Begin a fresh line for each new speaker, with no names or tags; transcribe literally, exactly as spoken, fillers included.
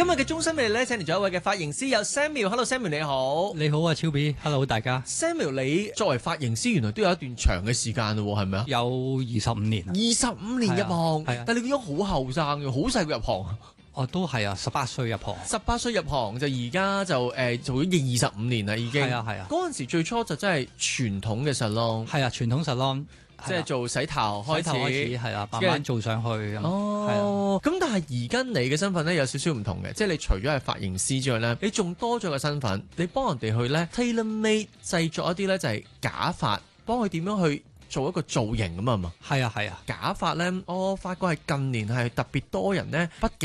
今日嘅中心美麗咧，請嚟咗一位嘅髮型師，有 Samuel。Hello Samuel，你好。
你好啊，超 B。Hello 大家。
Samuel，你作為髮型師，原來都有一段長嘅時間咯，係咪啊？
有二十五年。
二十五年入行，
係啊，
但係你個樣好後生嘅，好細個入行。
哦，都係啊，十八歲入行。
十八歲入行就而家就誒、呃、做咗二十五年啦，已經。
係啊係啊。
嗰陣時最初就真係傳統嘅 salon。
係啊，傳統 salon。
即係做洗頭開始，
開始係啦，慢慢做上去。
哦，咁但係而家你嘅身份咧有少少唔同嘅，即係你除咗係髮型師之外咧，你仲多咗個身份，你幫人哋去咧 tailor made 製作一啲咧就係假髮，幫佢點樣去做一個造型咁啊嘛。
係啊係啊，
假髮咧，我發覺係近年係特別多人咧，畢